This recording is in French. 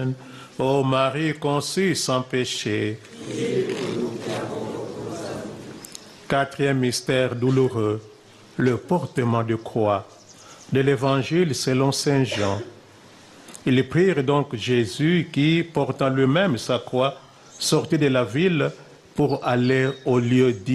Ô Marie conçue sans péché. Quatrième mystère douloureux, le portement de croix de l'Évangile selon saint Jean. Ils prirent donc Jésus qui, portant lui-même sa croix, sortit de la ville pour aller au lieu dit